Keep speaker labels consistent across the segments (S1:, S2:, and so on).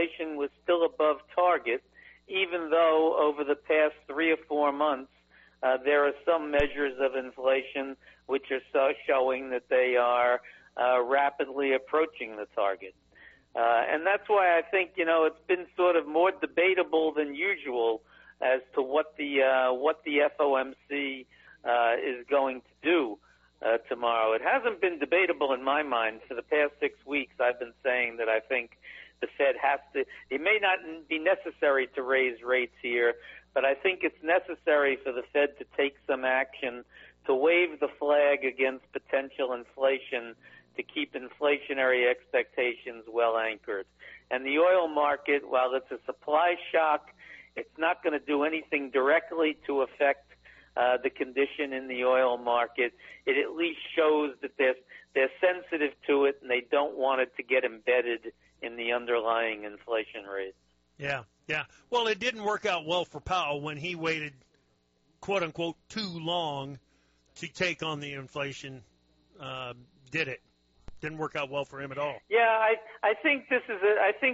S1: inflation was still above target, even though over the past 3 or 4 months there are some measures of inflation which are showing that they are rapidly approaching the target. And that's why I think, it's been sort of more debatable than usual as to what the FOMC is going to do tomorrow. It hasn't been debatable in my mind. For the past 6 weeks, I've been saying that I think the Fed has to, it may not be necessary to raise rates here, but I think it's necessary for the Fed to take some action to wave the flag against potential inflation to keep inflationary expectations well anchored. And the oil market, while it's a supply shock, it's not going to do anything directly to affect the condition in the oil market. It at least shows that they're sensitive to it and they don't want it to get embedded in the underlying inflation rate.
S2: Yeah. Well, it didn't work out well for Powell when he waited, quote unquote, too long to take on the inflation. Did it? Didn't work out well for him at all.
S1: Yeah, I think this is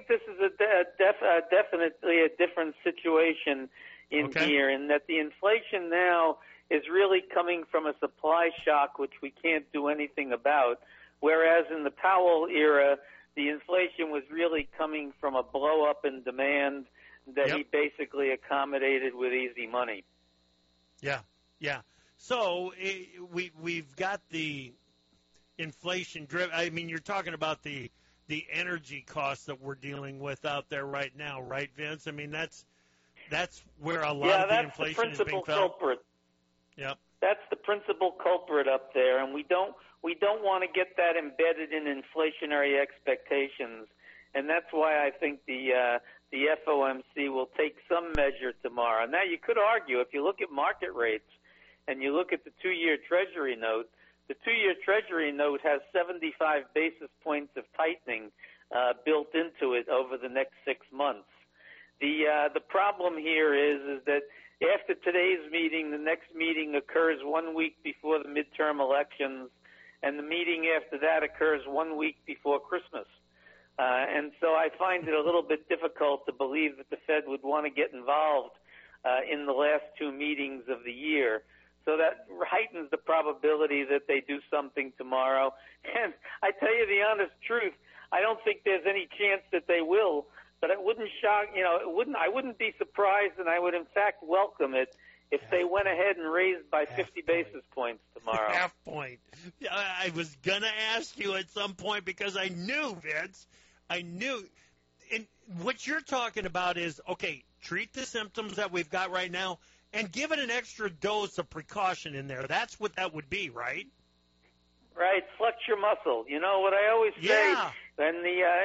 S1: definitely a different situation in here, in that the inflation now is really coming from a supply shock, which we can't do anything about, whereas in the Powell era, the inflation was really coming from a blow-up in demand that he basically accommodated with easy money.
S2: Yeah. So we've got the inflation driven. I mean, you're talking about the energy costs that we're dealing with out there right now, right, Vince? I mean, that's where a lot of the inflation is being felt.
S1: Culprit.
S2: Yep.
S1: That's the principal culprit up there, and we don't want to get that embedded in inflationary expectations, and that's why I think the FOMC will take some measure tomorrow. Now, you could argue, if you look at market rates and you look at the 2-year Treasury note, the 2-year Treasury note has 75 basis points of tightening built into it over the next 6 months. The problem here is that after today's meeting, the next meeting occurs 1 week before the midterm elections, and the meeting after that occurs 1 week before Christmas. And so I find it a little bit difficult to believe that the Fed would want to get involved in the last 2 meetings of the year. So that heightens the probability that they do something tomorrow. And I tell you the honest truth, I don't think there's any chance that they will. But it wouldn't shock, I wouldn't be surprised, and I would in fact welcome it if they went ahead and raised by 50 basis points tomorrow.
S2: Half point. I was going to ask you at some point because I knew, Vince. I knew. And what you're talking about is, okay, treat the symptoms that we've got right now and give it an extra dose of precaution in there. That's what that would be, right?
S1: Right. Flex your muscle. You know what I always say? And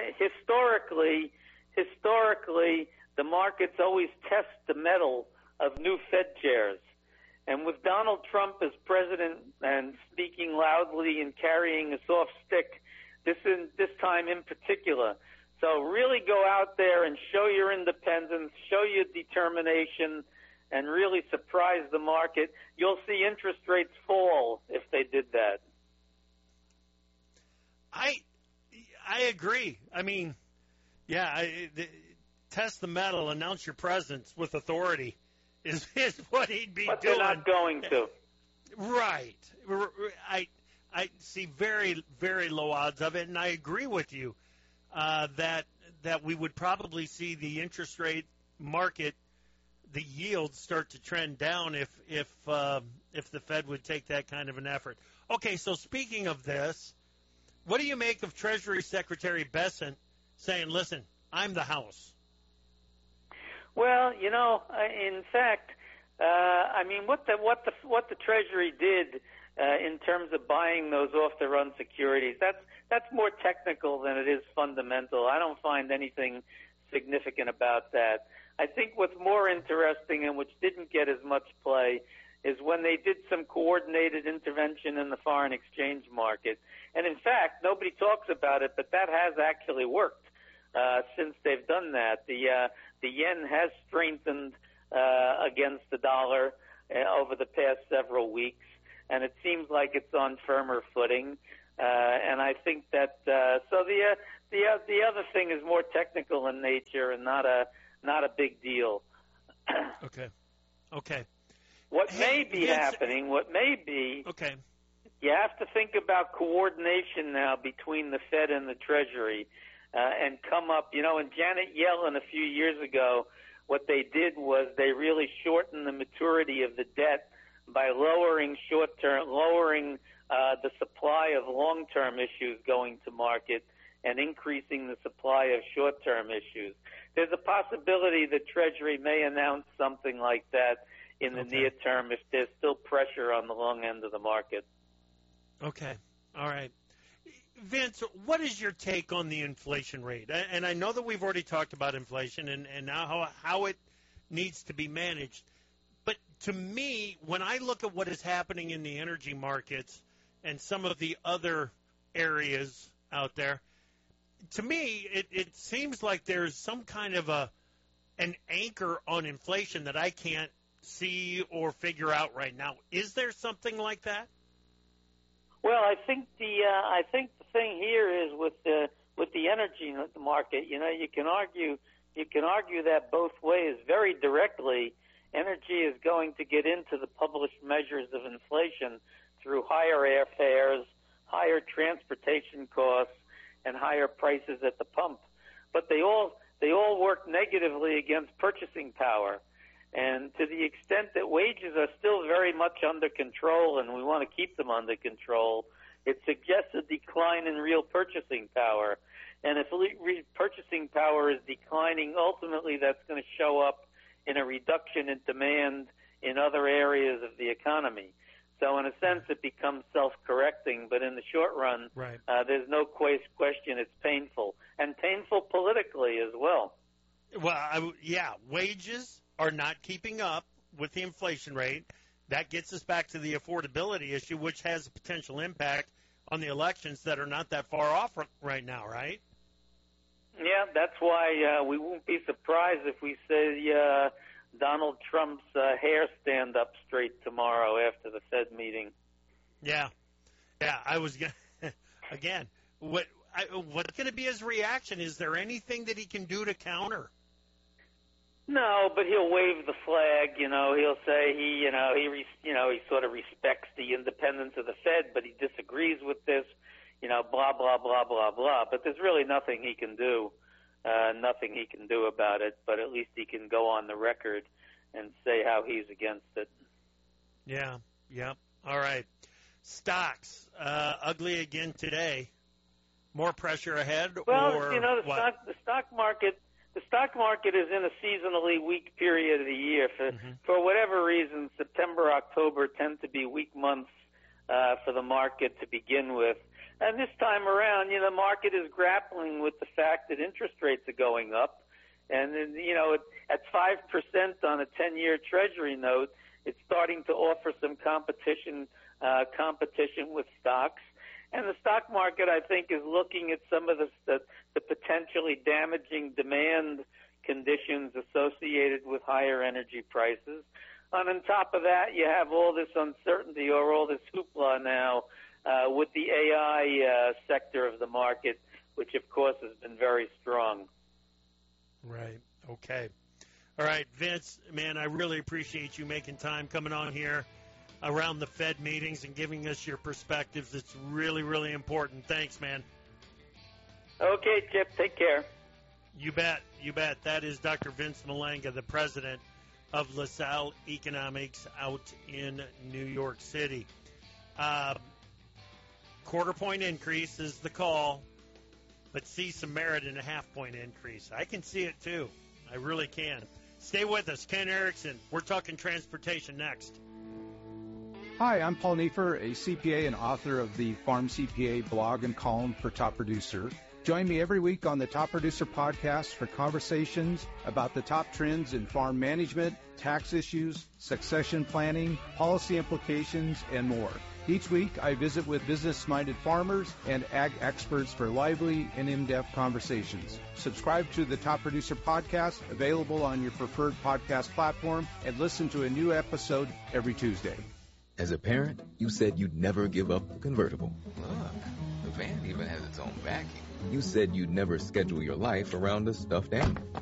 S1: historically, the markets always test the mettle of new Fed chairs. And with Donald Trump as president and speaking loudly and carrying a soft stick, this time in particular. So really go out there and show your independence, show your determination, and really surprise the market. You'll see interest rates fall if they did that.
S2: I agree. I mean, test the mettle, announce your presence with authority is what he'd be doing.
S1: But they're not going to.
S2: Right. I see very, very low odds of it, and I agree with you that we would probably see the interest rate market, the yields start to trend down if the Fed would take that kind of an effort. Okay, so speaking of this, what do you make of Treasury Secretary Bessent saying, "Listen, I'm the House"?
S1: Well, in fact, what the Treasury did in terms of buying those off-the-run securities, that's more technical than it is fundamental. I don't find anything significant about that. I think what's more interesting and which didn't get as much play is when they did some coordinated intervention in the foreign exchange market. And in fact, nobody talks about it, but that has actually worked since they've done that. The yen has strengthened against the dollar over the past several weeks, and it seems like it's on firmer footing. And I think that so the other thing is more technical in nature and not a big deal.
S2: Okay.
S1: What may be happening?
S2: Okay.
S1: You have to think about coordination now between the Fed and the Treasury, and come up. And Janet Yellen a few years ago, what they did was they really shortened the maturity of the debt by lowering the supply of long-term issues going to market and increasing the supply of short-term issues. There's a possibility that Treasury may announce something like that in the near term if there's still pressure on the long end of the market.
S2: Okay. All right. Vince, what is your take on the inflation rate? And I know that we've already talked about inflation and now how it needs to be managed. But to me, when I look at what is happening in the energy markets and some of the other areas out there, to me, it seems like there's some kind of an anchor on inflation that I can't see or figure out right now. Is there something like that?
S1: Well, I think the thing here is with the energy market. You can argue that both ways. Very directly, energy is going to get into the published measures of inflation through higher airfares, higher transportation costs, and higher prices at the pump. But they all work negatively against purchasing power. And to the extent that wages are still very much under control, and we want to keep them under control, it suggests a decline in real purchasing power. And if purchasing power is declining, ultimately that's going to show up in a reduction in demand in other areas of the economy. So in a sense, it becomes self-correcting, but in the short run, there's no question it's painful, and painful politically as well.
S2: Well, wages are not keeping up with the inflation rate. That gets us back to the affordability issue, which has a potential impact on the elections that are not that far off right now, right?
S1: Yeah, that's why we won't be surprised if we see Donald Trump's hair stand up straight tomorrow after the Fed meeting.
S2: Yeah, I was again. What's going to be his reaction? Is there anything that he can do to counter?
S1: No, but he'll wave the flag. He'll say he sort of respects the independence of the Fed, but he disagrees with this. Blah blah blah blah blah. But there's really nothing he can do. Nothing he can do about it. But at least he can go on the record and say how he's against it. Yeah.
S2: All right. Stocks ugly again today. More pressure ahead.
S1: Well,
S2: or
S1: the stock market. The stock market is in a seasonally weak period of the year. For whatever reason, September, October tend to be weak months for the market to begin with. And this time around, the market is grappling with the fact that interest rates are going up. And, at 5% on a 10-year Treasury note, it's starting to offer some competition with stocks. And the stock market, I think, is looking at some of the potentially damaging demand conditions associated with higher energy prices. And on top of that, you have all this uncertainty or all this hoopla now with the AI sector of the market, which, of course, has been very strong.
S2: Right. Okay. All right, Vince, man, I really appreciate you making time coming on here around the Fed meetings and giving us your perspectives. It's really, really important. Thanks, man.
S1: Okay, Chip. Take care.
S2: You bet. That is Dr. Vince Malanga, the president of LaSalle Economics out in New York City. Quarter-point increase is the call, but see some merit in a half-point increase. I can see it, too. I really can. Stay with us. Ken Erickson. We're talking transportation next.
S3: Hi, I'm Paul Neiffer, a CPA and author of the Farm CPA blog and column for Top Producer. Join me every week on the Top Producer podcast for conversations about the top trends in farm management, tax issues, succession planning, policy implications, and more. Each week, I visit with business-minded farmers and ag experts for lively and in-depth conversations. Subscribe to the Top Producer podcast, available on your preferred podcast platform, and listen to a new episode every Tuesday.
S4: As a parent, you said you'd never give up the convertible. van even has its own vacuum. You said you'd never schedule your life around a stuffed animal.